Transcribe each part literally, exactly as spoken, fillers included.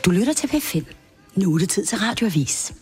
Du lytter til P fem. Nu er det tid til Radioavis.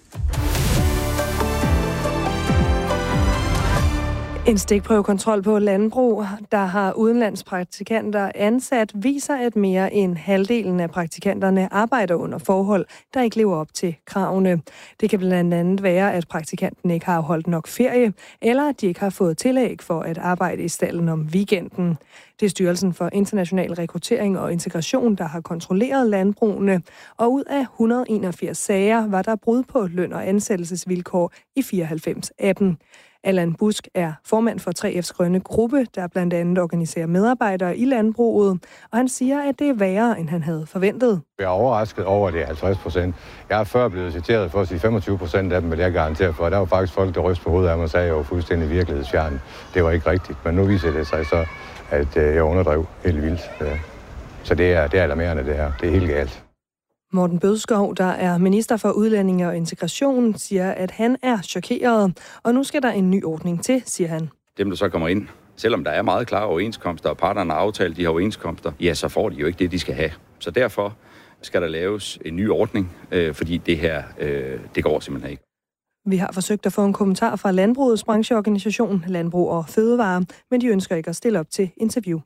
En stikprøvekontrol på landbrug, der har udenlandspraktikanter ansat, viser, at mere end halvdelen af praktikanterne arbejder under forhold, der ikke lever op til kravene. Det kan blandt andet være, at praktikanten ikke har holdt nok ferie, eller at de ikke har fået tillæg for at arbejde i stalden om weekenden. Det er Styrelsen for International Rekruttering og Integration, der har kontrolleret landbrugene, og ud af et hundrede og enogfirs sager var der brud på løn- og ansættelsesvilkår i fireoghalvfems af dem. Allan Busk er formand for tre F's grønne gruppe, der blandt andet organiserer medarbejdere i landbruget, og han siger, at det er værre, end han havde forventet. Jeg er overrasket over, at det er halvtreds procent. Jeg er før blevet citeret for at sige femogtyve procent af dem, vil jeg garantere for. Der var faktisk folk, der rystede på hovedet af mig og sagde, at jeg var fuldstændig virkelighedsfjern. Det var ikke rigtigt, men nu viser det sig så, at jeg underdrev helt vildt. Så det er, det er alarmerende, det her. Det er helt galt. Morten Bødskov, der er minister for udlændinge og integration, siger, at han er chokeret, og nu skal der en ny ordning til, siger han. Dem, der så kommer ind, selvom der er meget klare overenskomster, og parterne har aftalt de her overenskomster, ja, så får de jo ikke det, de skal have. Så derfor skal der laves en ny ordning, øh, fordi det her, øh, det går simpelthen ikke. Vi har forsøgt at få en kommentar fra landbrugets brancheorganisation, Landbrug og Fødevare, men de ønsker ikke at stille op til interview.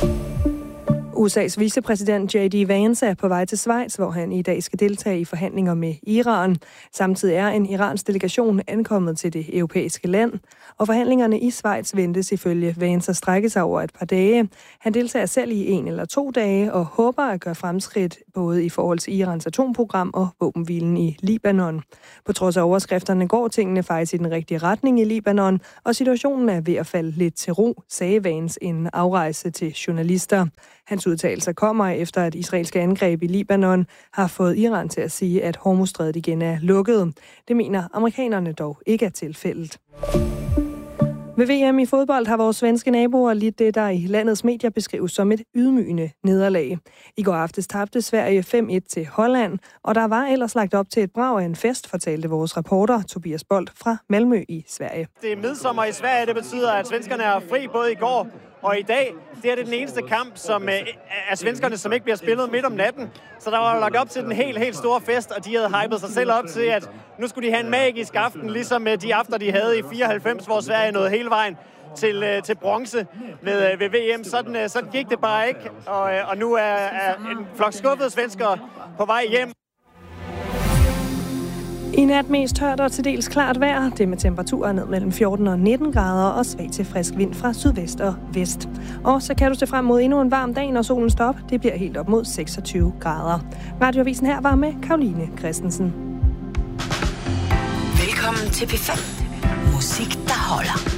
U S A's vicepræsident J D Vance er på vej til Schweiz, hvor han i dag skal deltage i forhandlinger med Iran. Samtidig er en iransk delegation ankommet til det europæiske land, og forhandlingerne i Schweiz ventes ifølge Vance at strække sig over et par dage. Han deltager selv i en eller to dage og håber at gøre fremskridt både i forhold til Irans atomprogram og våbenhvilen i Libanon. På trods af overskrifterne går tingene faktisk i den rigtige retning i Libanon, og situationen er ved at falde lidt til ro, sagde Vance en afrejse til journalister. Hans udtalelser kommer efter, at israelske angreb i Libanon har fået Iran til at sige, at Hormuzstrædet igen er lukket. Det mener amerikanerne dog ikke er tilfældet. Ved V M i fodbold har vores svenske naboer lidt det, der i landets medier beskrives som et ydmygende nederlag. I går aftes tabte Sverige fem et til Holland, og der var ellers lagt op til et brag af en fest, fortalte vores reporter Tobias Bolt fra Malmø i Sverige. Det er midsommer i Sverige, det betyder, at svenskerne er fri både i går og i dag. Det er det den eneste kamp som er svenskerne, som ikke bliver spillet midt om natten. Så der var lagt op til den helt, helt store fest, og de havde hypet sig selv op til, at nu skulle de have en magisk aften, ligesom de aftener, de havde i fireoghalvfems, hvor Sverige nåede hele vejen til, til bronze ved, ved V M. Sådan, sådan gik det bare ikke, og, og nu er, er en flok skuffede svenskere på vej hjem. I nat mest tørt og til dels klart vejr. Det med temperaturer ned mellem fjorten og nitten grader og svag til frisk vind fra sydvest og vest. Og så kan du se frem mod endnu en varm dag, når solen står op. Det bliver helt op mod seksogtyve grader. Radioavisen her var med Karoline Christensen. Velkommen til P fem. Musik, der holder.